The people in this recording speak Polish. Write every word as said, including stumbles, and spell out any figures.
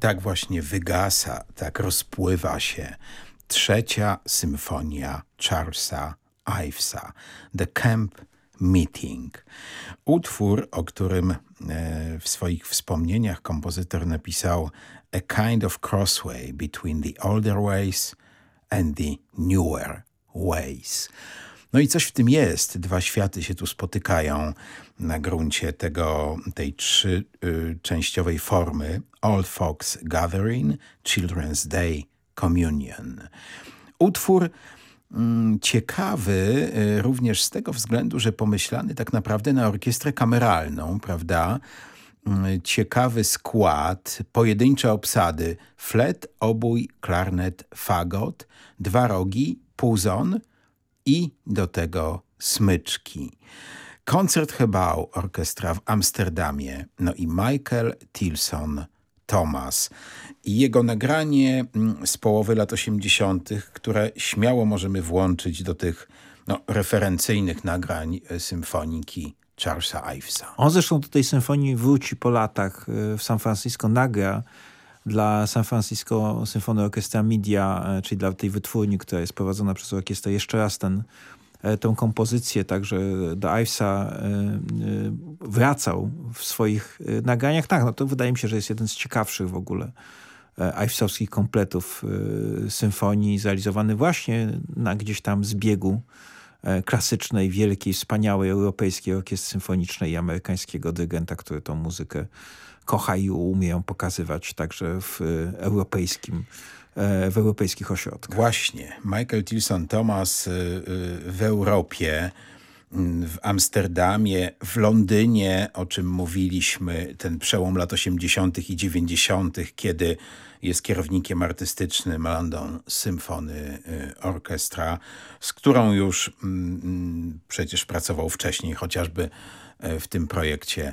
Tak właśnie wygasa, tak rozpływa się trzecia symfonia Charlesa Ivesa, The Camp Meeting. Utwór, o którym e, w swoich wspomnieniach kompozytor napisał A kind of crossway between the older ways and the newer ways. No i coś w tym jest. Dwa światy się tu spotykają na gruncie tego, tej trzyczęściowej formy Old Folks Gathering, Children's Day, Communion. Utwór mm, ciekawy y, również z tego względu, że pomyślany tak naprawdę na orkiestrę kameralną, prawda? Y, ciekawy skład, pojedyncze obsady, flet, obój, klarnet, fagot, dwa rogi, puzon i do tego smyczki. Koncert Hebał Orkiestra w Amsterdamie, no i Michael Tilson Thomas i jego nagranie z połowy lat osiemdziesiątych, które śmiało możemy włączyć do tych no, referencyjnych nagrań symfoniki Charlesa Ivesa. On zresztą do tej symfonii wróci po latach w San Francisco, nagra dla San Francisco Symphony Orchestra Media, czyli dla tej wytwórni, która jest prowadzona przez orkiestrę, jeszcze raz ten, tę kompozycję, także do Ivesa wracał w swoich nagraniach. Tak, no to wydaje mi się, że jest jeden z ciekawszych w ogóle Ivesowskich kompletów symfonii, zrealizowany właśnie na gdzieś tam zbiegu klasycznej, wielkiej, wspaniałej europejskiej orkiestry symfonicznej i amerykańskiego dyrygenta, który tą muzykę kocha i umie ją pokazywać także w europejskim, w europejskich ośrodkach. Właśnie. Michael Tilson Thomas w Europie, w Amsterdamie, w Londynie, o czym mówiliśmy, ten przełom lat osiemdziesiątych i dziewięćdziesiątych, kiedy jest kierownikiem artystycznym London Symphony Orchestra, z którą już mm, przecież pracował wcześniej, chociażby w tym projekcie